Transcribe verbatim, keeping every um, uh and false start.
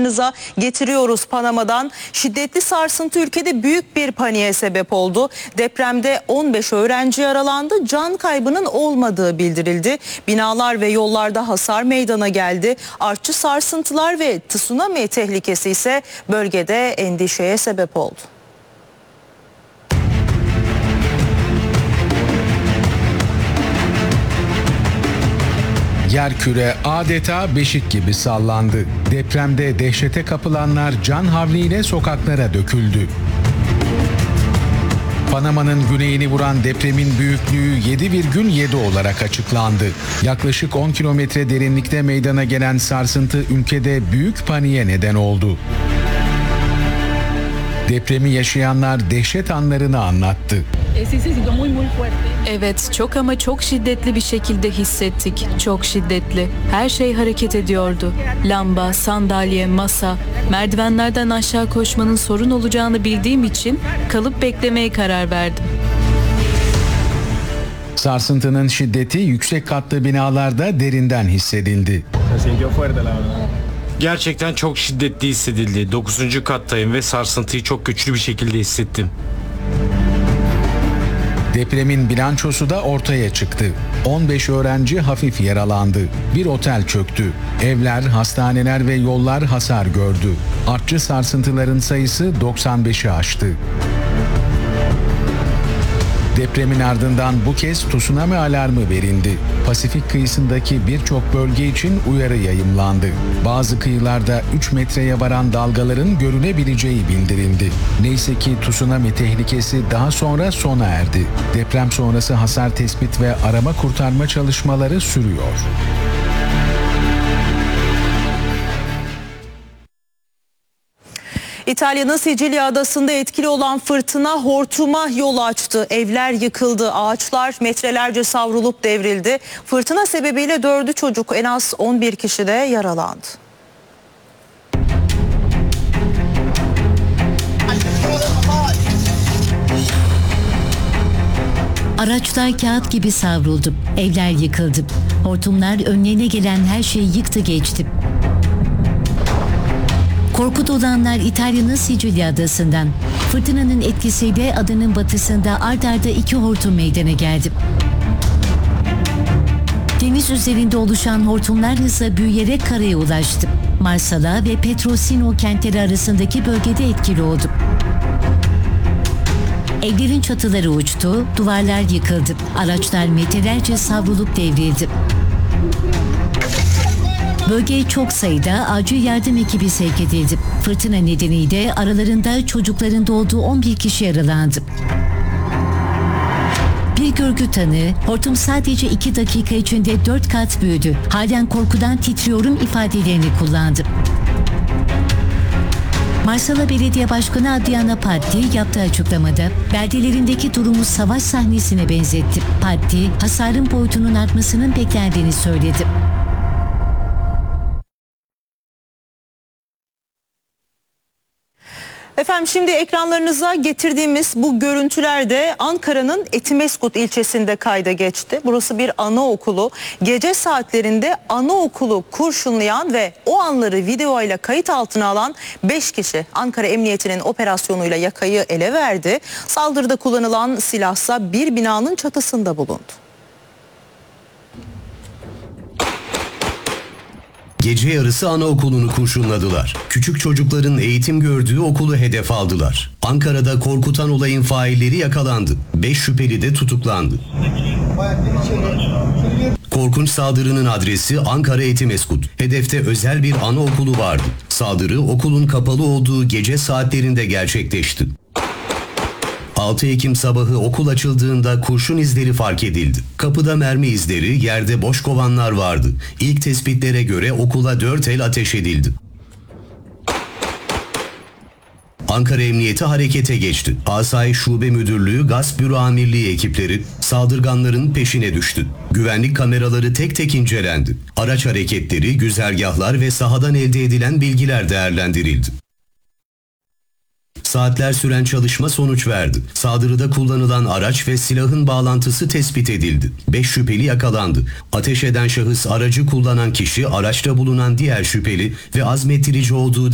ekranlarınıza getiriyoruz Panama'dan. Şiddetli sarsıntı ülkede büyük bir paniğe sebep oldu. Depremde on beş öğrenci yaralandı. Can kaybının olmadığı bildirildi. Binalar ve yollarda hasar meydana geldi. Artçı sarsıntılar ve tsunami tehlikesi ise bölgede endişeye sebep oldu. Yerküre adeta beşik gibi sallandı. Depremde dehşete kapılanlar can havliyle sokaklara döküldü. Panama'nın güneyini vuran depremin büyüklüğü yedi virgül yedi olarak açıklandı. Yaklaşık on kilometre derinlikte meydana gelen sarsıntı ülkede büyük paniğe neden oldu. Depremi yaşayanlar dehşet anlarını anlattı. Evet, çok ama çok şiddetli bir şekilde hissettik. Çok şiddetli. Her şey hareket ediyordu. Lamba, sandalye, masa. Merdivenlerden aşağı koşmanın sorun olacağını bildiğim için kalıp beklemeye karar verdim. Sarsıntının şiddeti yüksek katlı binalarda derinden hissedildi. Gerçekten çok şiddetli hissedildi. dokuzuncu kattayım ve sarsıntıyı çok güçlü bir şekilde hissettim. Depremin bilançosu da ortaya çıktı. on beş öğrenci hafif yaralandı. Bir otel çöktü. Evler, hastaneler ve yollar hasar gördü. Artçı sarsıntıların sayısı doksan beşi aştı. Depremin ardından bu kez tsunami alarmı verildi. Pasifik kıyısındaki birçok bölge için uyarı yayımlandı. Bazı kıyılarda üç metreye varan dalgaların görülebileceği bildirildi. Neyse ki tsunami tehlikesi daha sonra sona erdi. Deprem sonrası hasar tespit ve arama kurtarma çalışmaları sürüyor. İtalya'nın Sicilya adasında etkili olan fırtına hortuma yol açtı. Evler yıkıldı, ağaçlar metrelerce savrulup devrildi. Fırtına sebebiyle dördü çocuk, en az on bir kişi de yaralandı. Araçlar kağıt gibi savruldu, evler yıkıldı. Hortumlar önlerine gelen her şeyi yıktı geçti. Korku dolanlar İtalya'nın Sicilya adasından. Fırtınanın etkisiyle adanın batısında ard arda iki hortum meydana geldi. Deniz üzerinde oluşan hortumlar hızla büyüyerek karaya ulaştı. Marsala ve Petrosino kentleri arasındaki bölgede etkili oldu. Evlerin çatıları uçtu, duvarlar yıkıldı. Araçlar metrelerce savrulup devrildi. Bölgeye çok sayıda acil yardım ekibi sevk edildi. Fırtına nedeniyle aralarında çocukların da olduğu on bir kişi yaralandı. Bir görgü tanığı, hortum sadece iki dakika içinde dört kat büyüdü. Halen korkudan titriyorum ifadelerini kullandı. Marsala Belediye Başkanı Adriana Patti yaptığı açıklamada beldelerindeki durumu savaş sahnesine benzetti. Patti, hasarın boyutunun artmasının beklendiğini söyledi. Efendim şimdi ekranlarınıza getirdiğimiz bu görüntüler de Ankara'nın Etimesgut ilçesinde kayda geçti. Burası bir anaokulu. Gece saatlerinde anaokulu kurşunlayan ve o anları videoyla kayıt altına alan beş kişi Ankara Emniyeti'nin operasyonuyla yakayı ele verdi. Saldırıda kullanılan silahsa bir binanın çatısında bulundu. Gece yarısı anaokulunu kurşunladılar. Küçük çocukların eğitim gördüğü okulu hedef aldılar. Ankara'da korkutan olayın failleri yakalandı. Beş şüpheli de tutuklandı. Korkunç saldırının adresi Ankara Etimesgut. Hedefte özel bir anaokulu vardı. Saldırı okulun kapalı olduğu gece saatlerinde gerçekleşti. altı Ekim sabahı okul açıldığında kurşun izleri fark edildi. Kapıda mermi izleri, yerde boş kovanlar vardı. İlk tespitlere göre okula dört el ateş edildi. Ankara Emniyeti harekete geçti. Asayiş Şube Müdürlüğü, Gasp Büro Amirliği ekipleri saldırganların peşine düştü. Güvenlik kameraları tek tek incelendi. Araç hareketleri, güzergahlar ve sahadan elde edilen bilgiler değerlendirildi. Saatler süren çalışma sonuç verdi. Saldırıda kullanılan araç ve silahın bağlantısı tespit edildi. Beş şüpheli yakalandı. Ateş eden şahıs aracı kullanan kişi, araçta bulunan diğer şüpheli ve azmettirici olduğu